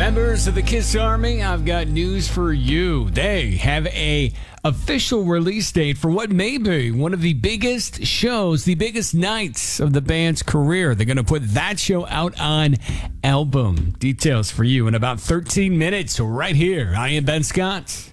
Members of the Kiss Army, I've got news for you. They have a official release date for what may be one of the biggest shows, the biggest nights of the band's career. They're going to put that show out on album. Details for you in about 13 minutes right here. I am Ben Scott.